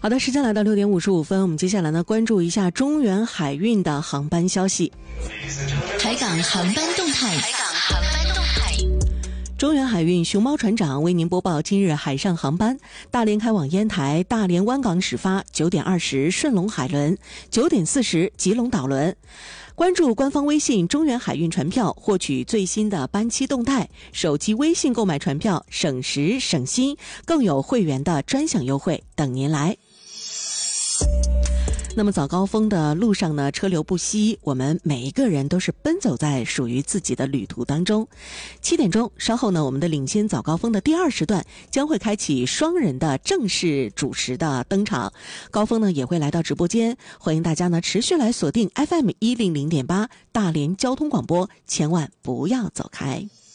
好的，时间来到6点55分，我们接下来呢关注一下中原海运的航班消息。 海港航班动态。 中原海运熊猫船长为您播报今日海上航班：大连开往烟台，大连湾港始发9点20顺龙海轮，9点40吉隆岛轮。关注官方微信中原海运船票，获取最新的班期动态。手机微信购买船票，省时省心，更有会员的专享优惠等您来。那么早高峰的路上呢，车流不息，我们每一个人都是奔走在属于自己的旅途当中。7点钟，稍后呢，我们的领先早高峰的第2时段将会开启双人的正式主持的登场，高峰呢也会来到直播间，欢迎大家呢持续来锁定 FM100.8大连交通广播，千万不要走开。